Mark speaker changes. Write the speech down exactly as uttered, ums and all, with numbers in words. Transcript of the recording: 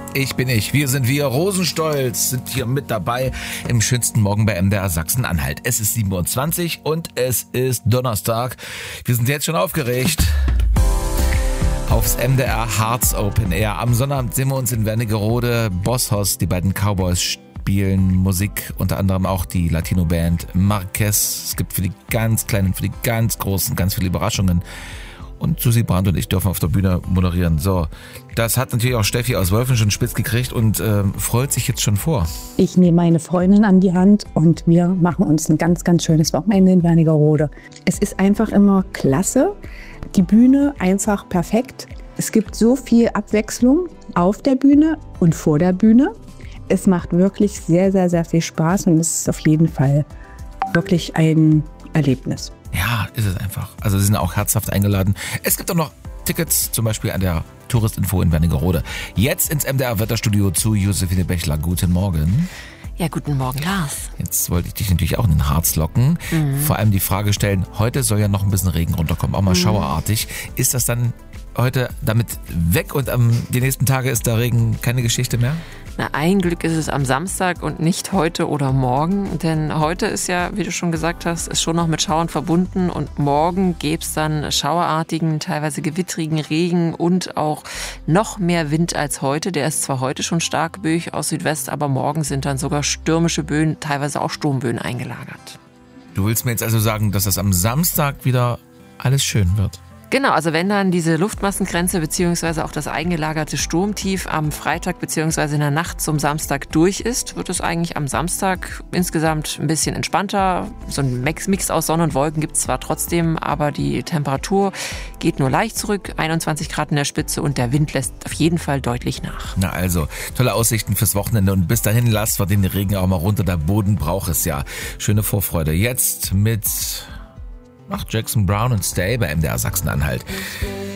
Speaker 1: Ich bin ich, wir sind wir, Rosenstolz, sind hier mit dabei im schönsten Morgen bei M D R Sachsen-Anhalt. Es ist sieben Uhr zwanzig und es ist Donnerstag. Wir sind jetzt schon aufgeregt. Aufs M D R Hearts Open Air. Am Sonnabend sehen wir uns in Wernigerode. Bosshaus, die beiden Cowboys spielen Musik, unter anderem auch die Latino-Band Marquez. Es gibt für die ganz Kleinen, für die ganz Großen ganz viele Überraschungen. Und Susi Brandt und ich dürfen auf der Bühne moderieren. So, das hat natürlich auch Steffi aus Wolfen schon spitz gekriegt und äh, freut sich jetzt schon vor.
Speaker 2: Ich nehme meine Freundin an die Hand und wir machen uns ein ganz, ganz schönes Wochenende in Wernigerode. Es ist einfach immer klasse. Die Bühne einfach perfekt. Es gibt so viel Abwechslung auf der Bühne und vor der Bühne. Es macht wirklich sehr, sehr, sehr viel Spaß und es ist auf jeden Fall wirklich ein Erlebnis.
Speaker 1: Ja, ist es einfach. Also sie sind auch herzhaft eingeladen. Es gibt auch noch Tickets, zum Beispiel an der Touristinfo in Wernigerode. Jetzt ins M D R-Wetterstudio zu Josephine Bechler. Guten Morgen.
Speaker 3: Ja, guten Morgen, Lars.
Speaker 1: Jetzt wollte ich dich natürlich auch in den Harz locken. Mhm. Vor allem die Frage stellen, heute soll ja noch ein bisschen Regen runterkommen, auch mal mhm. schauerartig. Ist das dann heute damit weg und am, die nächsten Tage ist der Regen keine Geschichte mehr?
Speaker 3: Na, ein Glück ist es am Samstag und nicht heute oder morgen, denn heute ist ja, wie du schon gesagt hast, ist schon noch mit Schauern verbunden und morgen gäbe es dann schauerartigen, teilweise gewittrigen Regen und auch noch mehr Wind als heute. Der ist zwar heute schon stark böig aus Südwest, aber morgen sind dann sogar stürmische Böen, teilweise auch Sturmböen eingelagert.
Speaker 1: Du willst mir jetzt also sagen, dass das am Samstag wieder alles schön wird?
Speaker 3: Genau, also wenn dann diese Luftmassengrenze bzw. auch das eingelagerte Sturmtief am Freitag bzw. in der Nacht zum Samstag durch ist, wird es eigentlich am Samstag insgesamt ein bisschen entspannter. So ein Mix aus Sonne und Wolken gibt es zwar trotzdem, aber die Temperatur geht nur leicht zurück, einundzwanzig Grad in der Spitze und der Wind lässt auf jeden Fall deutlich nach.
Speaker 1: Na also, tolle Aussichten fürs Wochenende und bis dahin lasst wir den Regen auch mal runter, der Boden braucht es ja. Schöne Vorfreude. Jetzt mit... Ach, Jackson Brown und Stay bei M D R Sachsen-Anhalt.